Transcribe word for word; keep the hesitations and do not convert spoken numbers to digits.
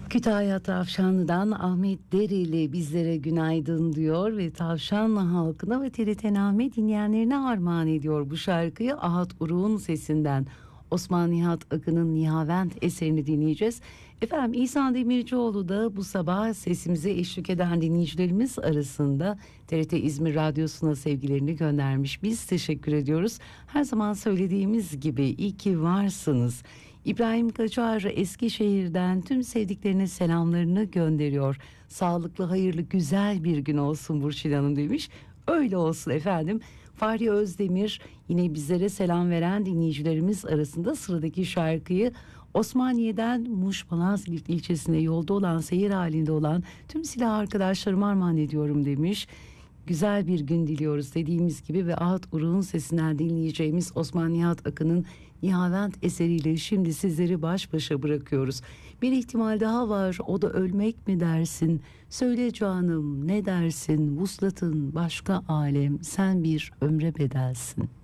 Kütahya Tavşanlı'dan Ahmet Dereli bizlere günaydın diyor ve Tavşanlı halkına ve T R T Name dinleyenlerine armağan ediyor bu şarkıyı. Ahat Uruk'un sesinden Osman Nihat Akın'ın Nihavent eserini dinleyeceğiz. Efendim İhsan Demircioğlu da bu sabah sesimize eşlik eden dinleyicilerimiz arasında T R T İzmir Radyosu'na sevgilerini göndermiş. Biz teşekkür ediyoruz. Her zaman söylediğimiz gibi iyi ki varsınız. İbrahim Kaçar Eskişehir'den tüm sevdiklerine selamlarını gönderiyor. Sağlıklı, hayırlı, güzel bir gün olsun Burçin Hanım demiş. Öyle olsun efendim. Fahri Özdemir yine bizlere selam veren dinleyicilerimiz arasında sıradaki şarkıyı Osmaniye'den Muş Malazgirt ilçesine yolda olan, seyir halinde olan tüm silah arkadaşlarıma armağan ediyorum demiş. Güzel bir gün diliyoruz dediğimiz gibi ve Ahat Uruk'un sesinden dinleyeceğimiz Osman Nihat Akın'ın Nihavent eseriyle şimdi sizleri baş başa bırakıyoruz. Bir ihtimal daha var, o da ölmek mi dersin? Söyle canım ne dersin? Vuslatın başka alem, sen bir ömre bedelsin.